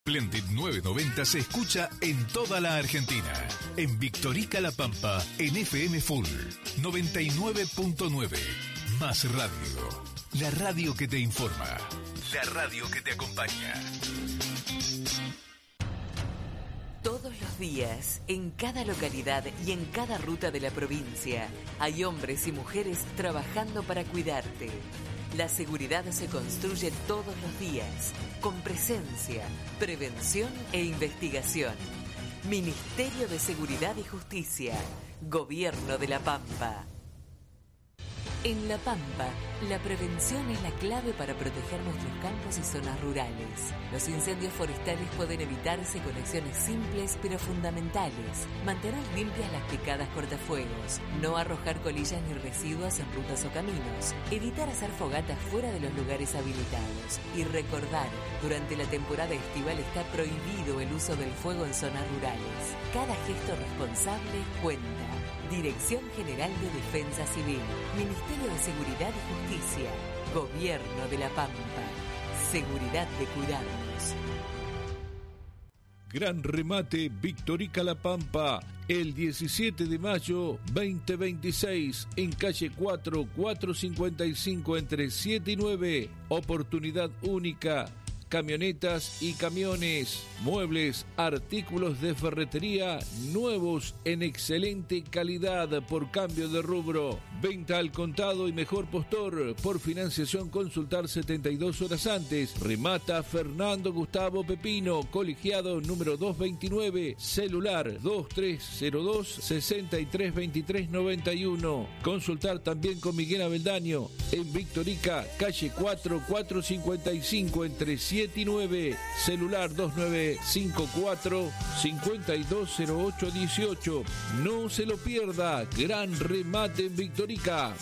Splendid 990 se escucha en toda la Argentina. En Victorica La Pampa, en FM Full 99.9. Más radio. La radio que te informa. La radio que te acompaña. Todos los días, en cada localidad y en cada ruta de la provincia, hay hombres y mujeres trabajando para cuidarte. La seguridad se construye todos los días, con presencia, prevención e investigación. Ministerio de Seguridad y Justicia, Gobierno de La Pampa. En La Pampa, la prevención es la clave para proteger nuestros campos y zonas rurales. Los incendios forestales pueden evitarse con acciones simples pero fundamentales. Mantener limpias las picadas cortafuegos, no arrojar colillas ni residuos en rutas o caminos, evitar hacer fogatas fuera de los lugares habilitados y recordar, durante la temporada estival está prohibido el uso del fuego en zonas rurales. Cada gesto responsable cuenta. Dirección General de Defensa Civil, Ministerio de Seguridad y Justicia, Gobierno de La Pampa. Seguridad de cuidarnos. Gran remate Victorica La Pampa, el 17 de mayo 2026, en calle 4, 455 entre 7 y 9. Oportunidad única. Camionetas y camiones, muebles, artículos de ferretería nuevos en excelente calidad por cambio de rubro. Venta al contado y mejor postor. Por financiación consultar 72 horas antes. Remata Fernando Gustavo Pepino, colegiado número 229, celular 2302 632391. Consultar también con Miguel Abeldaño en Victorica, calle 4, 455 entre 7 y 9, celular 2954 520818. No se lo pierda, gran remate en Victorica.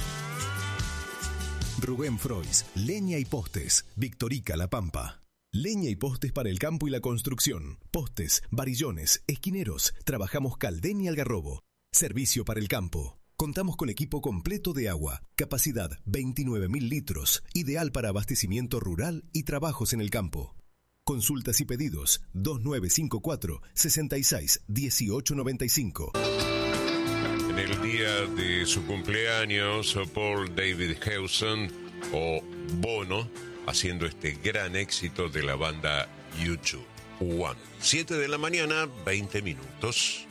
Rubén Frois, leña y postes, Victorica La Pampa. Leña y postes para el campo y la construcción. Postes, varillones, esquineros. Trabajamos Caldén y Algarrobo. Servicio para el campo. Contamos con equipo completo de agua, capacidad 29.000 litros, ideal para abastecimiento rural y trabajos en el campo. Consultas y pedidos 2954 66 1895. En el día de su cumpleaños, Paul David Hewson o Bono, haciendo este gran éxito de la banda U2, One. 7 de la mañana, 20 minutos.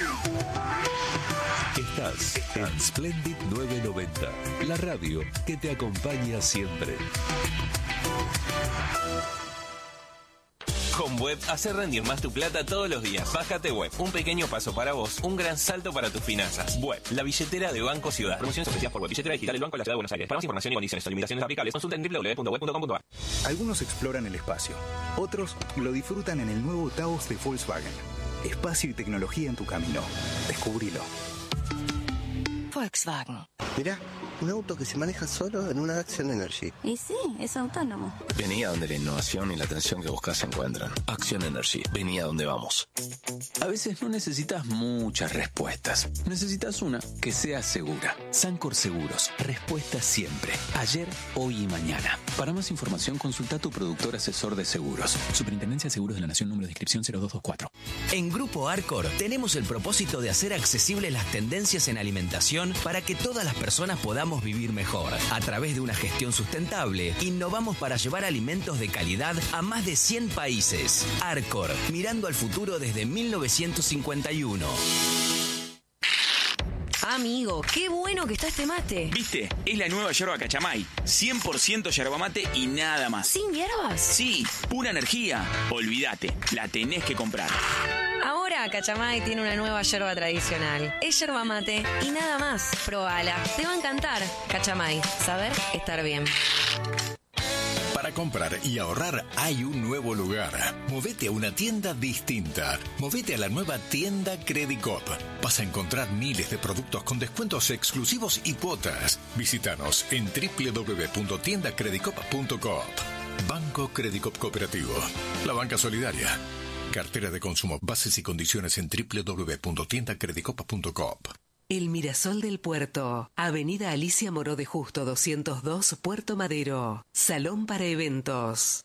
Estás en Splendid 990, la radio que te acompaña siempre. Con Web, hacer rendir más tu plata todos los días. Bájate Web, un pequeño paso para vos, un gran salto para tus finanzas. Web, la billetera de Banco Ciudad. Promociones ofrecidas por Web, billetera digital del Banco de la Ciudad de Buenos Aires. Para más información y condiciones o limitaciones aplicables, consulta en www.web.com.ar. Algunos exploran el espacio, otros lo disfrutan en el nuevo Taos de Volkswagen. Espacio y tecnología en tu camino. Descubrilo. Volkswagen. Mirá, un auto que se maneja solo en una Action Energy. Y sí, es autónomo. Vení a donde la innovación y la atención que buscas se encuentran. Action Energy. Vení a donde vamos. A veces no necesitas muchas respuestas. Necesitas una que sea segura. Sancor Seguros. Respuesta siempre. Ayer, hoy y mañana. Para más información, consulta a tu productor asesor de seguros. Superintendencia de Seguros de la Nación, número de inscripción 0224. En Grupo Arcor tenemos el propósito de hacer accesibles las tendencias en alimentación para que todas las personas podamos vivir mejor. A través de una gestión sustentable, innovamos para llevar alimentos de calidad a más de 100 países. Arcor, mirando al futuro desde 1951. Amigo, qué bueno que está este mate. ¿Viste? Es la nueva yerba Cachamay. 100% yerba mate y nada más. ¿Sin hierbas? Sí, pura energía. Olvídate, la tenés que comprar. Ahora Cachamay tiene una nueva yerba tradicional. Es yerba mate y nada más. Probala, te va a encantar. Cachamay, saber estar bien. Para comprar y ahorrar hay un nuevo lugar. Movete a una tienda distinta. Movete a la nueva tienda Credicop. Vas a encontrar miles de productos con descuentos exclusivos y cuotas. Visítanos en www.tiendacredicop.coop. Banco Credicop Cooperativo. La banca solidaria. Cartera de consumo. Bases y condiciones en www.tiendacredicop.coop. El Mirasol del Puerto, Avenida Alicia Moró de Justo 202, Puerto Madero. Salón para eventos,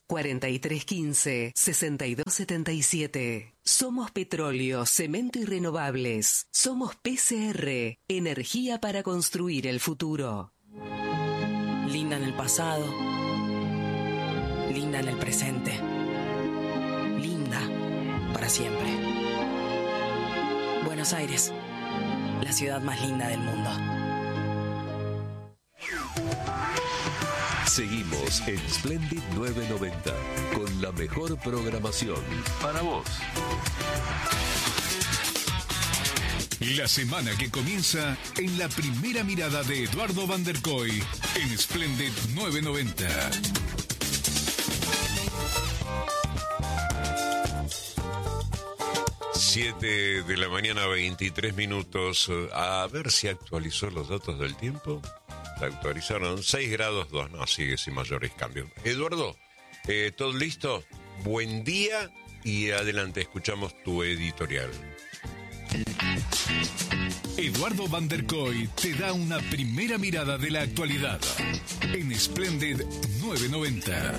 4315-6277. Somos Petróleo, Cemento y Renovables. Somos PCR, energía para construir el futuro. Linda en el pasado, linda en el presente, linda para siempre. Buenos Aires, la ciudad más linda del mundo. Seguimos en Splendid 990 con la mejor programación para vos. La semana que comienza en la primera mirada de Eduardo Van der Kooi en Splendid 990. Siete de la mañana, 23 minutos. A ver si actualizó los datos del tiempo. Se actualizaron 6 grados 2. No, sigue sin mayores cambios. Eduardo, ¿todo listo? Buen día y adelante, escuchamos tu editorial. Eduardo Van der Kooi te da una primera mirada de la actualidad en Splendid 990.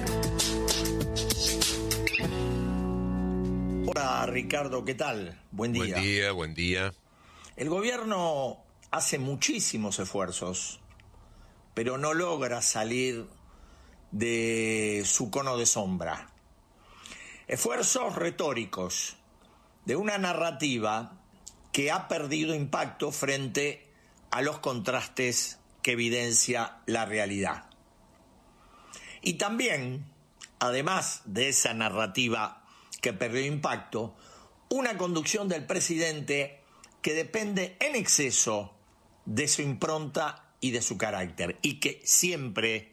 Hola Ricardo, ¿qué tal? Buen día. Buen día. El gobierno hace muchísimos esfuerzos, pero no logra salir de su cono de sombra. Esfuerzos retóricos de una narrativa que ha perdido impacto frente a los contrastes que evidencia la realidad. Y también, además de esa narrativa que perdió impacto, una conducción del presidente que depende en exceso de su impronta y de su carácter, y que siempre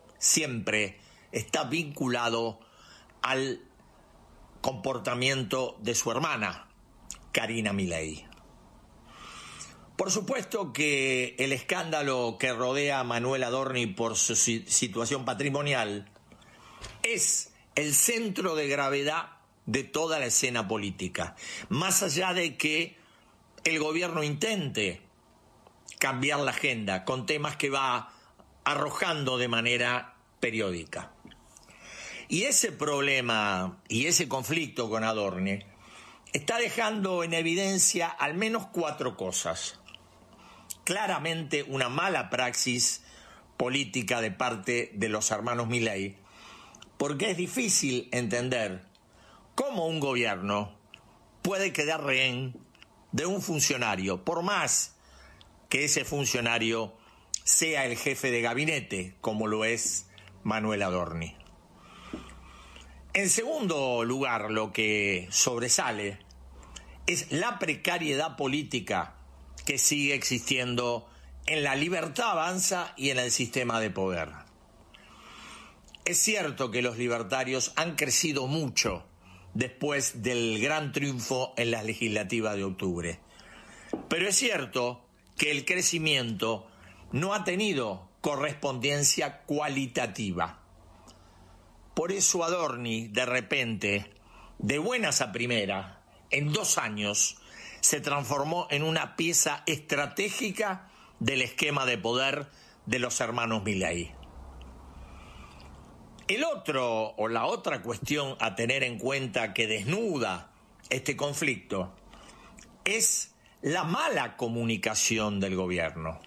está vinculado al comportamiento de su hermana, Karina Milei. Por supuesto que el escándalo que rodea a Manuel Adorni por su situación patrimonial es el centro de gravedad de toda la escena política, más allá de que el gobierno intente cambiar la agenda con temas que va arrojando de manera periódica. Y ese problema y ese conflicto con Adorni está dejando en evidencia al menos 4 cosas. Claramente una mala praxis política de parte de los hermanos Milei, porque es difícil entender cómo un gobierno puede quedar rehén de un funcionario, por más que ese funcionario sea el jefe de gabinete, como lo es Manuel Adorni. En segundo lugar, lo que sobresale es la precariedad política que sigue existiendo en la Libertad Avanza y en el sistema de poder. Es cierto que los libertarios han crecido mucho después del gran triunfo en las legislativas de octubre, pero es cierto que el crecimiento no ha tenido correspondencia cualitativa. Por eso Adorni, de repente, de buenas a primeras, en 2 años, se transformó en una pieza estratégica del esquema de poder de los hermanos Milei. La otra cuestión a tener en cuenta que desnuda este conflicto es la mala comunicación del gobierno.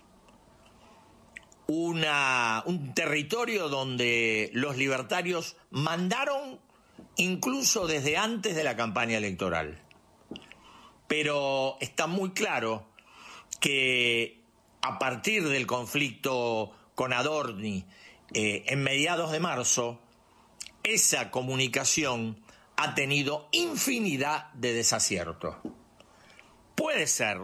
Un territorio donde los libertarios mandaron incluso desde antes de la campaña electoral. Pero está muy claro que a partir del conflicto con Adorni en mediados de marzo, esa comunicación ha tenido infinidad de desaciertos. Puede ser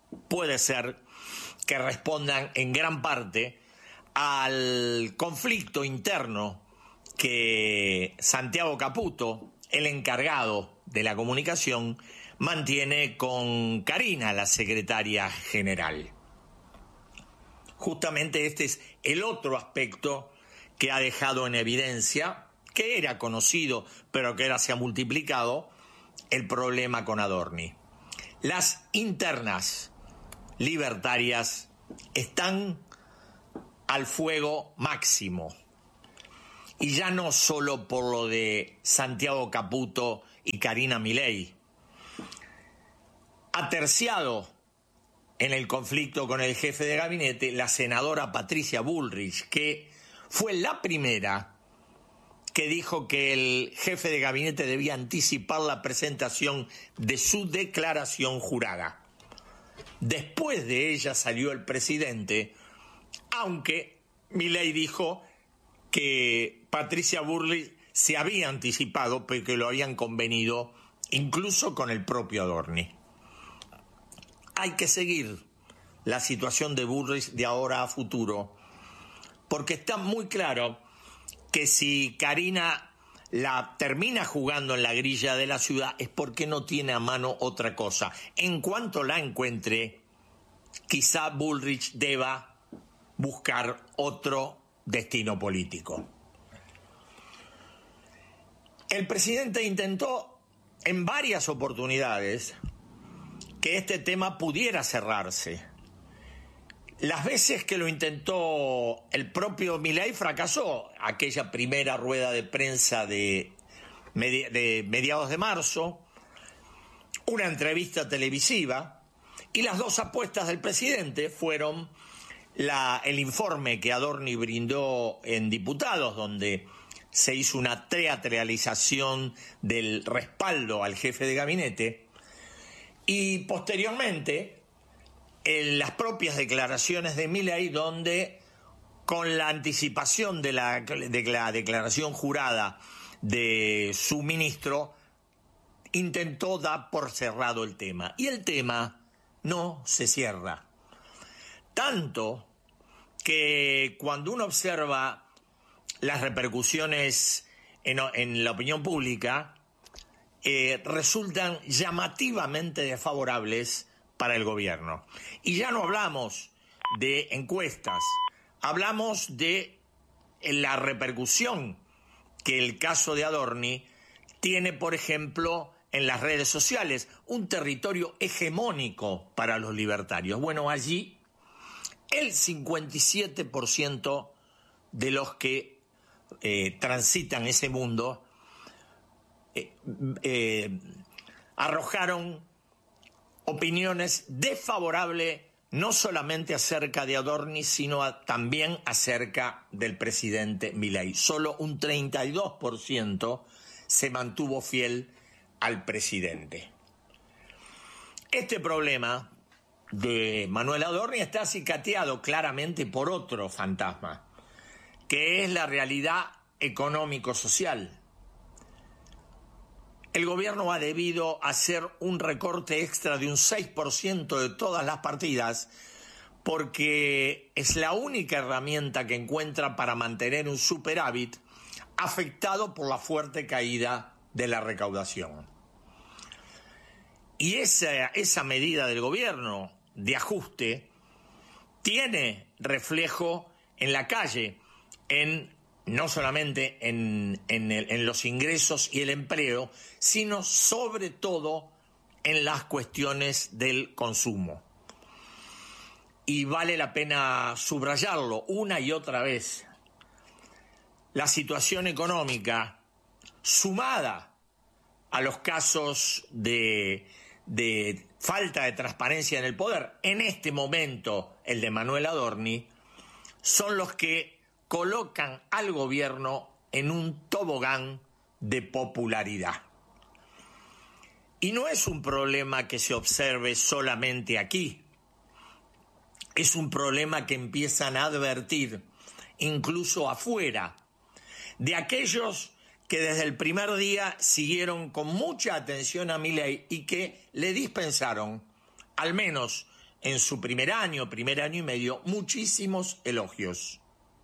que respondan en gran parte al conflicto interno que Santiago Caputo, el encargado de la comunicación, mantiene con Karina, la secretaria general. Justamente este es el otro aspecto que ha dejado en evidencia, que era conocido, pero que ahora se ha multiplicado, el problema con Adorni. Las internas libertarias están al fuego máximo. Y ya no solo por lo de Santiago Caputo y Karina Milei. Aterciado en el conflicto con el jefe de gabinete, la senadora Patricia Bullrich, que fue la primera que dijo que el jefe de gabinete debía anticipar la presentación de su declaración jurada. Después de ella salió el presidente, aunque Milei dijo que Patricia Bullrich se había anticipado porque lo habían convenido incluso con el propio Adorni. Hay que seguir la situación de Bullrich de ahora a futuro, porque está muy claro que si Karina la termina jugando en la grilla de la ciudad es porque no tiene a mano otra cosa. En cuanto la encuentre, quizá Bullrich deba buscar otro destino político. El presidente intentó en varias oportunidades que este tema pudiera cerrarse. Las veces que lo intentó el propio Milei fracasó. Aquella primera rueda de prensa de mediados de marzo, una entrevista televisiva, y las dos apuestas del presidente fueron el informe que Adorni brindó en Diputados, donde se hizo una teatralización del respaldo al jefe de gabinete, y posteriormente en las propias declaraciones de Milei, donde con la anticipación de la declaración jurada de su ministro intentó dar por cerrado el tema, y el tema no se cierra. Tanto que cuando uno observa las repercusiones en la opinión pública, resultan llamativamente desfavorables para el gobierno. Y ya no hablamos de encuestas, hablamos de la repercusión que el caso de Adorni tiene, por ejemplo, en las redes sociales, un territorio hegemónico para los libertarios. Bueno, allí el 57% de los que transitan ese mundo arrojaron opiniones desfavorables no solamente acerca de Adorni, sino también acerca del presidente Milei. Solo un 32% se mantuvo fiel al presidente. Este problema de Manuel Adorni está acicateado claramente por otro fantasma, que es la realidad económico-social. El gobierno ha debido hacer un recorte extra de un 6% de todas las partidas porque es la única herramienta que encuentra para mantener un superávit afectado por la fuerte caída de la recaudación. Y esa medida del gobierno de ajuste tiene reflejo en la calle, no solamente en los ingresos y el empleo, sino sobre todo en las cuestiones del consumo. Y vale la pena subrayarlo una y otra vez. La situación económica, sumada a los casos de falta de transparencia en el poder, en este momento el de Manuel Adorni, son los que colocan al gobierno en un tobogán de popularidad. Y no es un problema que se observe solamente aquí, es un problema que empiezan a advertir incluso afuera, de aquellos que desde el primer día siguieron con mucha atención a Milei y que le dispensaron, al menos en su primer año y medio, muchísimos elogios.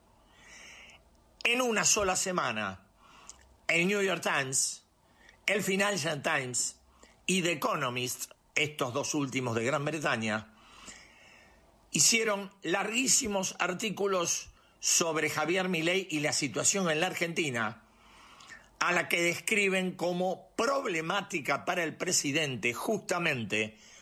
En una sola semana, el New York Times, el Financial Times y The Economist, estos dos últimos de Gran Bretaña, hicieron larguísimos artículos sobre Javier Milei y la situación en la Argentina, a la que describen como problemática para el presidente justamente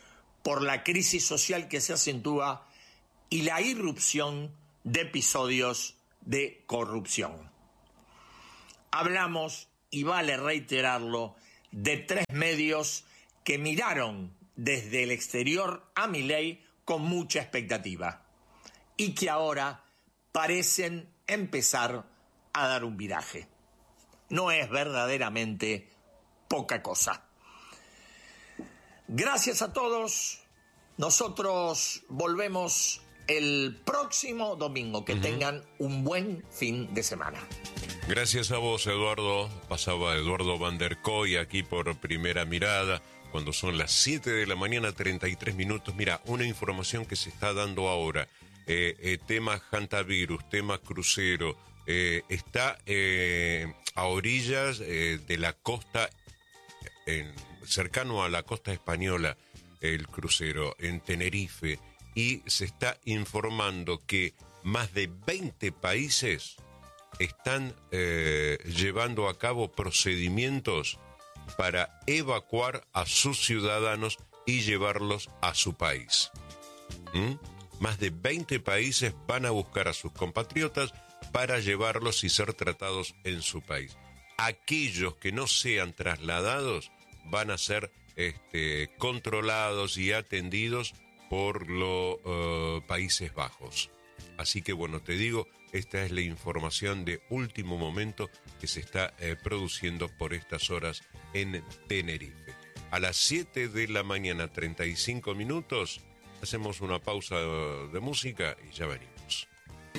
por la crisis social que se acentúa y la irrupción de episodios de corrupción. Hablamos, y vale reiterarlo, de 3 medios que miraron desde el exterior a Milei con mucha expectativa y que ahora parecen empezar a dar un viraje. No es verdaderamente poca cosa. Gracias a todos. Nosotros volvemos el próximo domingo. Que tengan un buen fin de semana. Gracias a vos, Eduardo. Pasaba Eduardo Van der Koy aquí por Primera Mirada, cuando son las 7 de la mañana, 33 minutos. Mira, una información que se está dando ahora. Tema hantavirus, tema crucero. Está a orillas de la costa, cercano a la costa española, el crucero, en Tenerife. Y se está informando que más de 20 países están llevando a cabo procedimientos para evacuar a sus ciudadanos y llevarlos a su país. Más de 20 países van a buscar a sus compatriotas para llevarlos y ser tratados en su país. Aquellos que no sean trasladados van a ser controlados y atendidos por los Países Bajos. Así que bueno, te digo, esta es la información de último momento que se está produciendo por estas horas en Tenerife. A las 7 de la mañana, 35 minutos, hacemos una pausa de música y ya venimos.